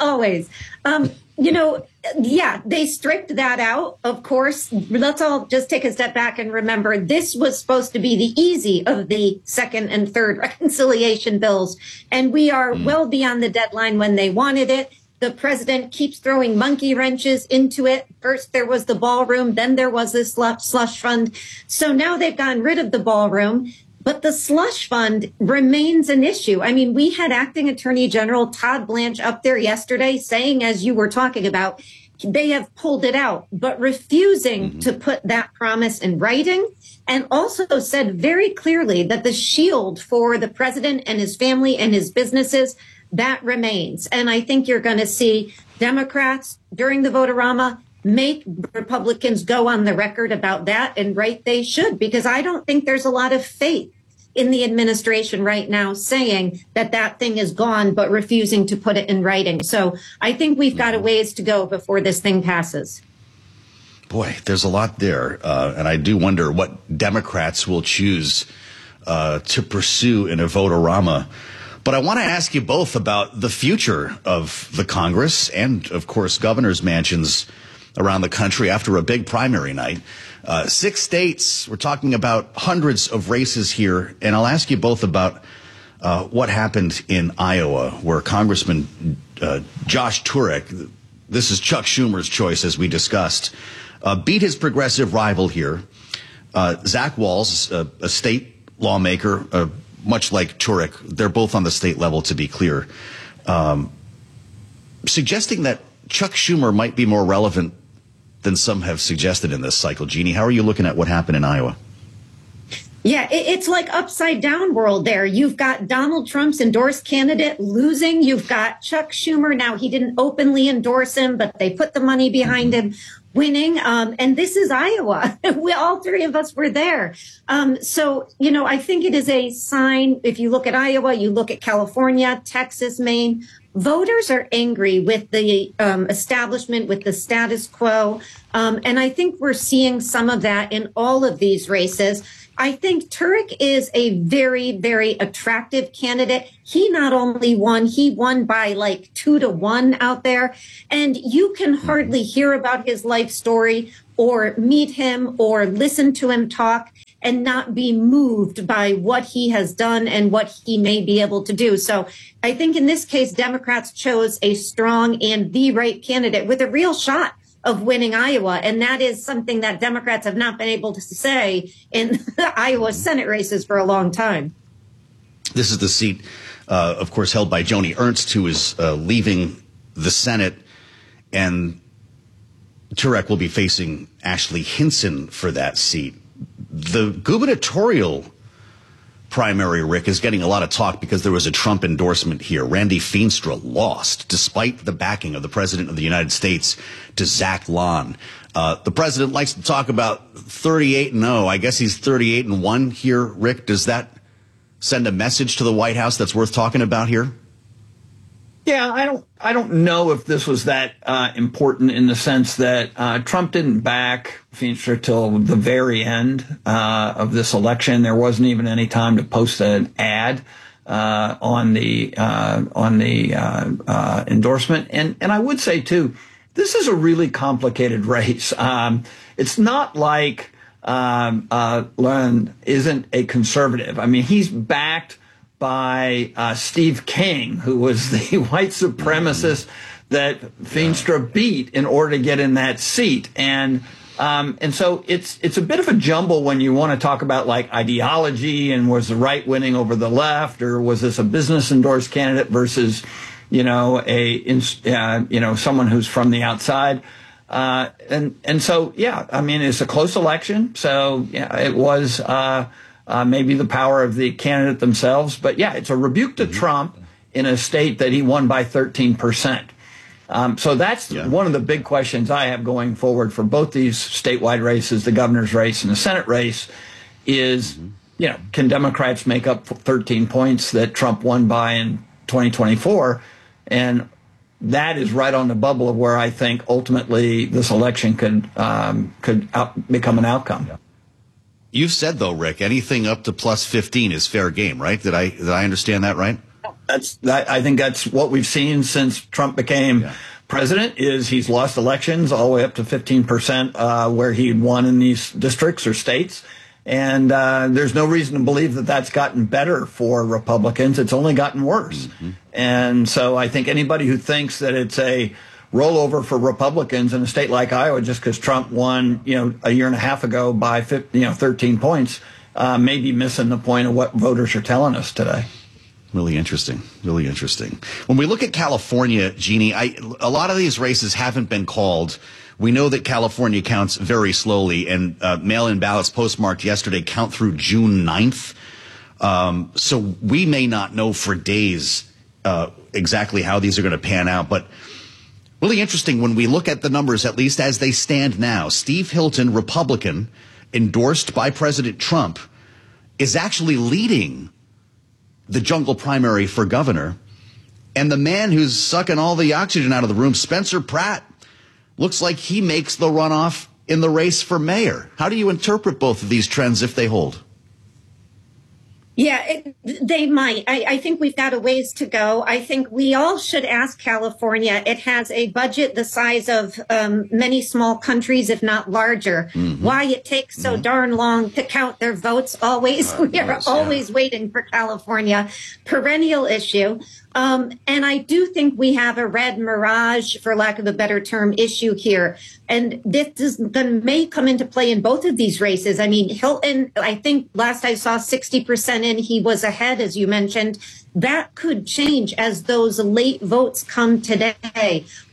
They stripped that out, of course. Let's all just take a step back and remember this was supposed to be the easy of the second and third reconciliation bills. And we are well beyond the deadline when they wanted it. The president keeps throwing monkey wrenches into it. First, there was the ballroom. Then there was this slush fund. So now they've gotten rid of the ballroom. But the slush fund remains an issue. I mean, we had Acting Attorney General Todd Blanche up there yesterday saying, as you were talking about, they have pulled it out, but refusing to put that promise in writing, and also said very clearly that the shield for the president and his family and his businesses, that remains. And I think you're going to see Democrats during the vote-a-rama make Republicans go on the record about that, and right they should, because I don't think there's a lot of faith in the administration right now saying that that thing is gone, but refusing to put it in writing. So I think we've got a ways to go before this thing passes. Boy, there's a lot there. And I do wonder what Democrats will choose to pursue in a vote-a-rama. But I want to ask you both about the future of the Congress and, of course, governors' mansions around the country after a big primary night. 6 states, we're talking about hundreds of races here. And I'll ask you both about what happened in Iowa, where Congressman Josh Turek, this is Chuck Schumer's choice, as we discussed, beat his progressive rival here, Zach Walz, a state lawmaker, much like Turek. They're both on the state level, to be clear, suggesting that Chuck Schumer might be more relevant than some have suggested in this cycle. Jeannie, how are you looking at what happened in Iowa? Yeah, it's like upside down world there. You've got Donald Trump's endorsed candidate losing. You've got Chuck Schumer. Now, he didn't openly endorse him, but they put the money behind him, winning. And this is Iowa. All three of us were there. So, I think it is a sign. If you look at Iowa, you look at California, Texas, Maine, voters are angry with the establishment, with the status quo. And I think we're seeing some of that in all of these races. I think Turek is a very, very attractive candidate. He not only won, he won by like 2-1 out there. And you can hardly hear about his life story or meet him or listen to him talk and not be moved by what he has done and what he may be able to do. So I think in this case, Democrats chose a strong and the right candidate with a real shot of winning Iowa. And that is something that Democrats have not been able to say in the Iowa Senate races for a long time. This is the seat, of course, held by Joni Ernst, who is leaving the Senate. And Turek will be facing Ashley Hinson for that seat. The gubernatorial primary, Rick, is getting a lot of talk because there was a Trump endorsement here. Randy Feenstra lost despite the backing of the president of the United States to Zach Lahn. The president likes to talk about 38-0. I guess he's 38-1 here, Rick. Does that send a message to the White House that's worth talking about here? Yeah, I don't know if this was that important in the sense that Trump didn't back Feenstra till the very end of this election. There wasn't even any time to post an ad on the endorsement. And I would say too, this is a really complicated race. It's not like Lahn isn't a conservative. I mean, he's backed by Steve King, who was the white supremacist that Feenstra beat in order to get in that seat. And so it's a bit of a jumble when you want to talk about like ideology and was the right winning over the left, or was this a business endorsed candidate versus, someone who's from the outside. And so, yeah, I mean, it's a close election. So yeah, it was, maybe the power of the candidate themselves. But yeah, it's a rebuke to Trump in a state that he won by 13%. So that's one of the big questions I have going forward for both these statewide races, the governor's race and the Senate race, is, can Democrats make up 13 points that Trump won by in 2024? And that is right on the bubble of where I think ultimately this election could become an outcome. You've said, though, Rick, anything up to plus 15 is fair game, right? Did I understand that right? I think that's what we've seen since Trump became president, is he's lost elections all the way up to 15% where he won in these districts or states. And there's no reason to believe that that's gotten better for Republicans. It's only gotten worse. Mm-hmm. And so I think anybody who thinks that it's a rollover for Republicans in a state like Iowa just because Trump won, a year and a half ago by 13 points, may be missing the point of what voters are telling us today. Really interesting. Really interesting. When we look at California, Jeannie, a lot of these races haven't been called. We know that California counts very slowly, and mail-in ballots postmarked yesterday count through June 9th. So we may not know for days exactly how these are going to pan out, but really interesting when we look at the numbers, at least as they stand now. Steve Hilton, Republican, endorsed by President Trump, is actually leading the jungle primary for governor. And the man who's sucking all the oxygen out of the room, Spencer Pratt, looks like he makes the runoff in the race for mayor. How do you interpret both of these trends if they hold? Yeah, they might. I think we've got a ways to go. I think we all should ask California. It has a budget the size of many small countries, if not larger. Mm-hmm. Why it takes so darn long to count their votes always. We are always waiting for California. Perennial issue. And I do think we have a red mirage, for lack of a better term, issue here. And this may come into play in both of these races. I mean, Hilton, I think last I saw 60% in, he was ahead, as you mentioned. That could change as those late votes come today.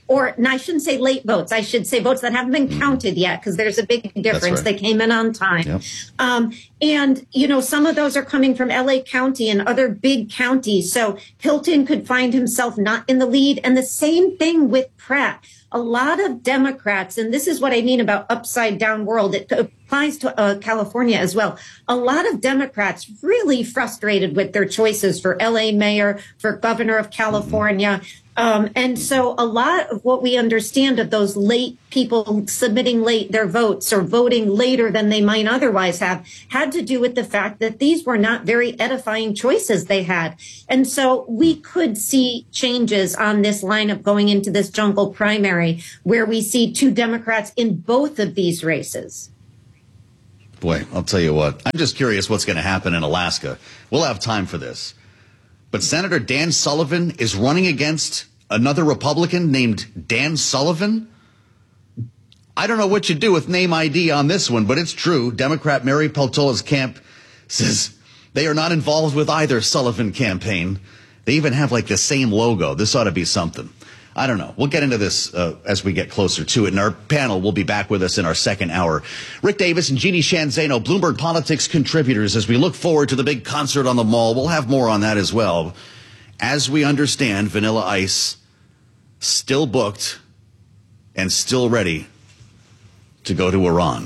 and I shouldn't say late votes. I should say votes that haven't been counted yet, because there's a big difference. Right. They came in on time. Yep. And, some of those are coming from LA County and other big counties. So Hilton could find himself not in the lead. And the same thing with Pratt. A lot of Democrats, and this is what I mean about upside down world, it applies to California as well. A lot of Democrats really frustrated with their choices for LA mayor, for governor of California. And so a lot of what we understand of those late people submitting late their votes or voting later than they might otherwise have had to do with the fact that these were not very edifying choices they had. And so we could see changes on this lineup going into this jungle primary where we see 2 Democrats in both of these races. Boy, I'll tell you what, I'm just curious what's going to happen in Alaska. We'll have time for this. But Senator Dan Sullivan is running against another Republican named Dan Sullivan. I don't know what you do with name ID on this one, but it's true. Democrat Mary Peltola's camp says they are not involved with either Sullivan campaign. They even have like the same logo. This ought to be something. I don't know. We'll get into this as we get closer to it. And our panel will be back with us in our second hour. Rick Davis and Jeannie Shanzano, Bloomberg Politics contributors, as we look forward to the big concert on the Mall. We'll have more on that as well. As we understand, Vanilla Ice still booked and still ready to go to Iran.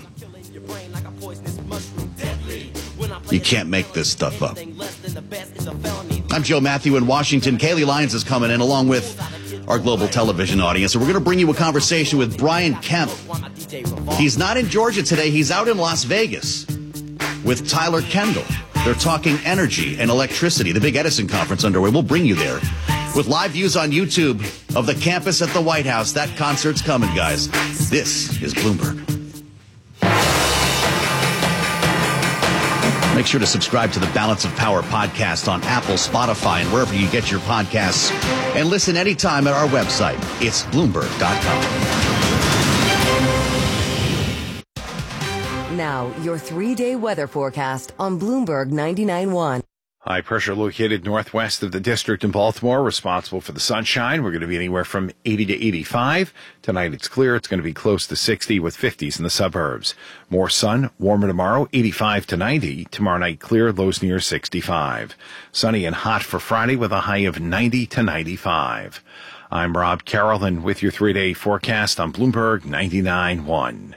You can't make this stuff up. I'm Joe Matthew in Washington. Kaylee Lyons is coming in along with our global television audience. And we're going to bring you a conversation with Brian Kemp. He's not in Georgia today. He's out in Las Vegas with Tyler Kendall. They're talking energy and electricity. The big Edison conference underway. We'll bring you there with live views on YouTube of the campus at the White House. That concert's coming, guys. This is Bloomberg. Make sure to subscribe to the Balance of Power podcast on Apple, Spotify, and wherever you get your podcasts. And listen anytime at our website. It's Bloomberg.com. Now, your 3-day weather forecast on Bloomberg 99.1. High pressure located northwest of the district in Baltimore, responsible for the sunshine. We're going to be anywhere from 80 to 85. Tonight it's clear. It's going to be close to 60 with 50s in the suburbs. More sun, warmer tomorrow, 85 to 90. Tomorrow night clear, lows near 65. Sunny and hot for Friday with a high of 90 to 95. I'm Rob Carroll, and with your 3-day forecast on Bloomberg 99.1.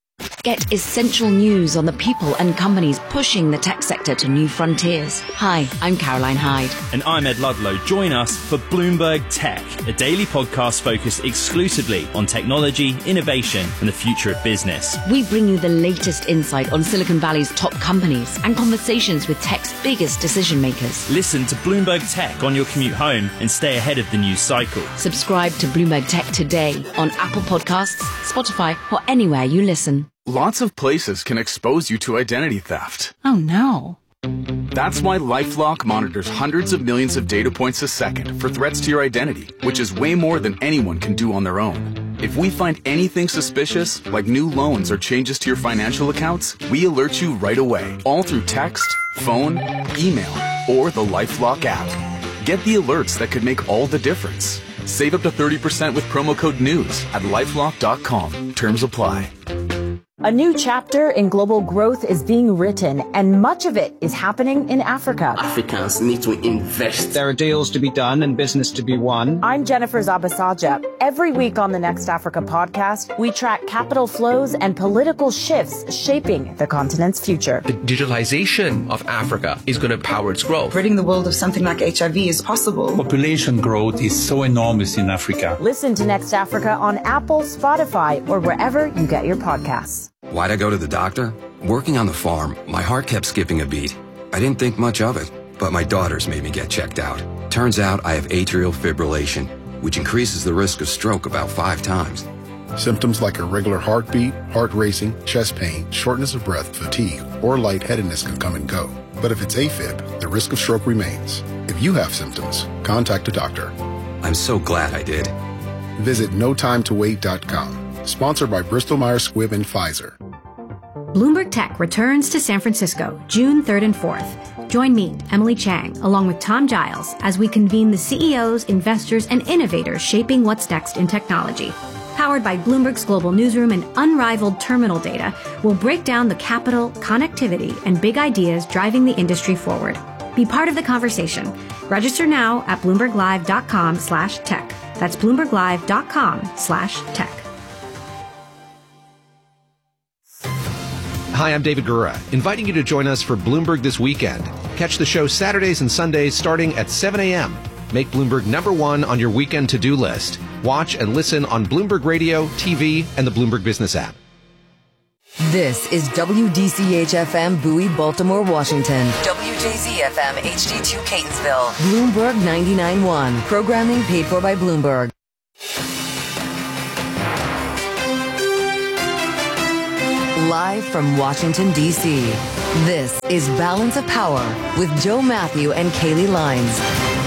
Get essential news on the people and companies pushing the tech sector to new frontiers. Hi, I'm Caroline Hyde. And I'm Ed Ludlow. Join us for Bloomberg Tech, a daily podcast focused exclusively on technology, innovation, and the future of business. We bring you the latest insight on Silicon Valley's top companies and conversations with tech's biggest decision makers. Listen to Bloomberg Tech on your commute home and stay ahead of the news cycle. Subscribe to Bloomberg Tech today on Apple Podcasts, Spotify, or anywhere you listen. Lots of places can expose you to identity theft. Oh no. That's why LifeLock monitors hundreds of millions of data points a second for threats to your identity, which is way more than anyone can do on their own. If we find anything suspicious, like new loans or changes to your financial accounts, we alert you right away, all through text, phone, email, or the LifeLock app. Get the alerts that could make all the difference. Save up to 30% with promo code NEWS at LifeLock.com. Terms apply. A new chapter in global growth is being written, and much of it is happening in Africa. Africans need to invest. There are deals to be done and business to be won. I'm Jennifer Zabasaja. Every week on the Next Africa podcast, we track capital flows and political shifts shaping the continent's future. The digitalization of Africa is going to power its growth. Ridding the world of something like HIV is possible. Population growth is so enormous in Africa. Listen to Next Africa on Apple, Spotify, or wherever you get your podcasts. Why'd I go to the doctor? Working on the farm, my heart kept skipping a beat. I didn't think much of it, but my daughters made me get checked out. Turns out I have atrial fibrillation, which increases the risk of stroke about 5 times. Symptoms like irregular heartbeat, heart racing, chest pain, shortness of breath, fatigue, or lightheadedness can come and go. But if it's AFib, the risk of stroke remains. If you have symptoms, contact a doctor. I'm so glad I did. Visit notimetowait.com. Sponsored by Bristol-Myers Squibb and Pfizer. Bloomberg Tech returns to San Francisco June 3rd and 4th. Join me, Emily Chang, along with Tom Giles, as we convene the CEOs, investors, and innovators shaping what's next in technology. Powered by Bloomberg's global newsroom and unrivaled terminal data, we'll break down the capital, connectivity, and big ideas driving the industry forward. Be part of the conversation. Register now at BloombergLive.com/tech. That's BloombergLive.com/tech. Hi, I'm David Gura, inviting you to join us for Bloomberg This Weekend. Catch the show Saturdays and Sundays starting at 7 a.m. Make Bloomberg #1 on your weekend to-do list. Watch and listen on Bloomberg Radio, TV, and the Bloomberg Business app. This is WDCH-FM Bowie, Baltimore, Washington. WJZ-FM HD2 Catonsville. Bloomberg 99.1. Programming paid for by Bloomberg. Live from Washington, D.C., this is Balance of Power with Joe Matthew and Kaylee Lines.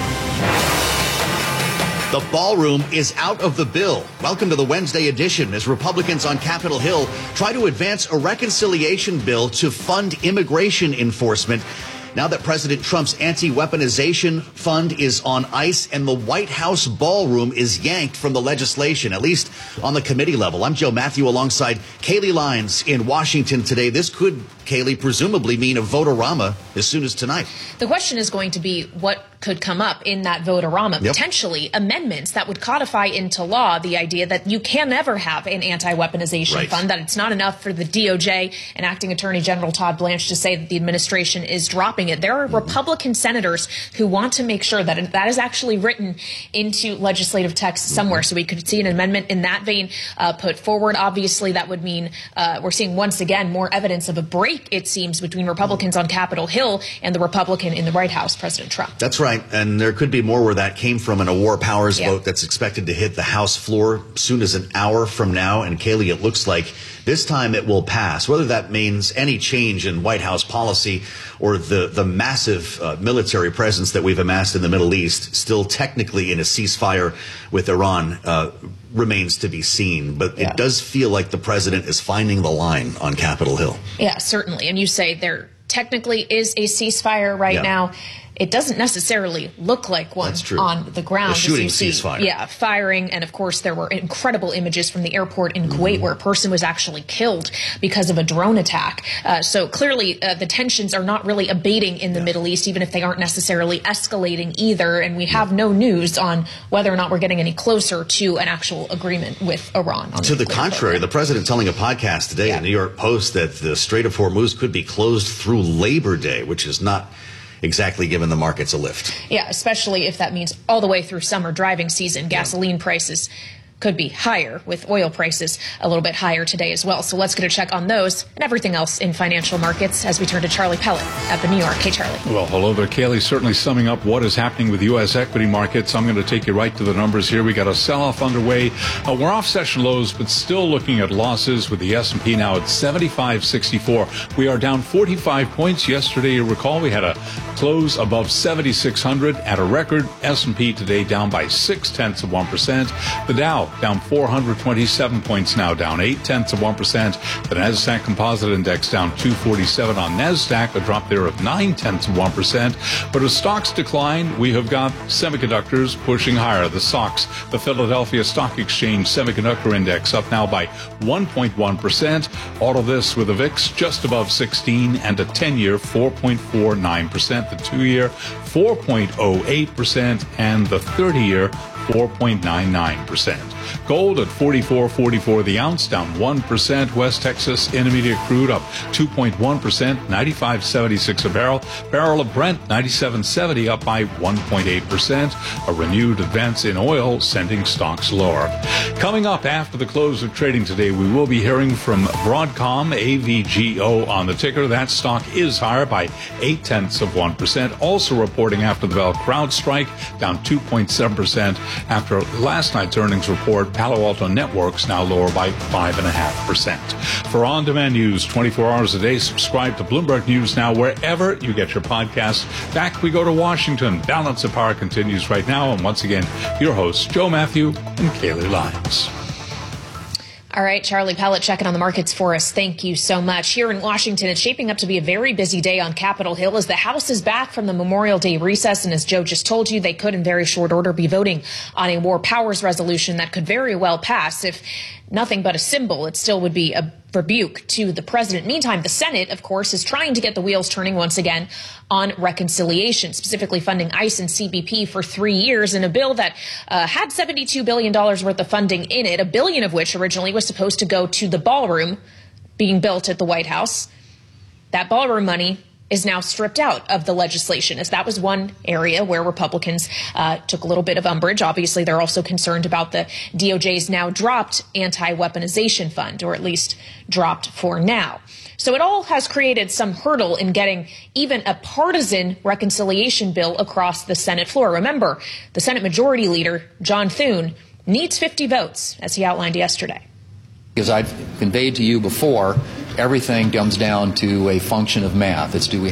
The ballroom is out of the bill. Welcome to the Wednesday edition as Republicans on Capitol Hill try to advance a reconciliation bill to fund immigration enforcement. Now that President Trump's anti-weaponization fund is on ice and the White House ballroom is yanked from the legislation, at least on the committee level. I'm Joe Matthew alongside Kaylee Lines in Washington today. This could, Kaylee, presumably mean a vote-a-rama as soon as tonight. The question is going to be what could come up in that vote-a-rama. Yep. Potentially amendments that would codify into law the idea that you can never have an anti-weaponization fund, that it's not enough for the DOJ and Acting Attorney General Todd Blanche to say that the administration is dropping it. There are Republican senators who want to make sure that that is actually written into legislative text somewhere. So we could see an amendment in that vein put forward. Obviously, that would mean we're seeing once again more evidence of a break, it seems, between Republicans on Capitol Hill and the Republican in the White House, President Trump. That's right. And there could be more where that came from in a war powers vote that's expected to hit the House floor soon as an hour from now. And Kaylee, it looks like this time it will pass. Whether that means any change in White House policy or the massive military presence that we've amassed in the Middle East, still technically in a ceasefire with Iran, remains to be seen. But it does feel like the president is finding the line on Capitol Hill. Yeah, certainly. And you say there technically is a ceasefire right now. It doesn't necessarily look like one on the ground. A shooting ceasefire. Yeah, firing. And of course, there were incredible images from the airport in Kuwait where a person was actually killed because of a drone attack. So clearly, the tensions are not really abating in the Middle East, even if they aren't necessarily escalating either. And we have no news on whether or not we're getting any closer to an actual agreement with Iran. To the contrary, the president telling a podcast today in the New York Post that the Strait of Hormuz could be closed through Labor Day, which is not exactly given the markets a lift. Yeah, especially if that means all the way through summer driving season. Gasoline prices could be higher, with oil prices a little bit higher today as well. So let's get a check on those and everything else in financial markets as we turn to Charlie Pellet at the New York. Hey, Charlie. Well, hello there, Kaylee. Certainly summing up what is happening with U.S. equity markets. I'm going to take you right to the numbers here. We got a sell-off underway. We're off session lows, but still looking at losses with the S&P now at 75.64. We are down 45 points. Yesterday, you recall, we had a close above 7,600 at a record. S&P today down by 0.6%. The Dow down 427 points now, down 0.8%. The Nasdaq Composite Index down 247 on Nasdaq, a drop there of 0.9%. But as stocks decline, we have got semiconductors pushing higher. The SOX, the Philadelphia Stock Exchange Semiconductor Index, up now by 1.1%. All of this with a VIX just above 16 and a 10-year 4.49%, the 2-year 4.08%, and the 30-year 4.99%. Gold at $44.44 the ounce, down 1%. West Texas Intermediate crude up 2.1%, $95.76 a barrel. Barrel of Brent, $97.70, up by 1.8%. A renewed advance in oil sending stocks lower. Coming up after the close of trading today, we will be hearing from Broadcom, AVGO on the ticker. That stock is higher by 0.8%. Also reporting after the bell, CrowdStrike down 2.7%. After last night's earnings report, Palo Alto Networks now lower by 5.5%. For on-demand news 24 hours a day, subscribe to Bloomberg News Now wherever you get your podcasts. Back we go to Washington. Balance of Power continues right now. And once again, your hosts, Joe Matthew and Kaylee Lyons. All right, Charlie Pellet checking on the markets for us. Thank you so much. Here in Washington, it's shaping up to be a very busy day on Capitol Hill as the House is back from the Memorial Day recess. And as Joe just told you, they could in very short order be voting on a war powers resolution that could very well pass. If nothing but a symbol, it still would be a rebuke to the president. Meantime, the Senate, of course, is trying to get the wheels turning once again on reconciliation, specifically funding ICE and CBP for 3 years in a bill that had $72 billion worth of funding in it, $1 billion of which originally was supposed to go to the ballroom being built at the White House. That ballroom money is now stripped out of the legislation, as that was one area where Republicans took a little bit of umbrage. Obviously, they're also concerned about the DOJ's now dropped anti-weaponization fund, or at least dropped for now. So it all has created some hurdle in getting even a partisan reconciliation bill across the Senate floor. Remember, the Senate Majority Leader, John Thune, needs 50 votes, as he outlined yesterday. As I've conveyed to you before, everything comes down to a function of math. It's do we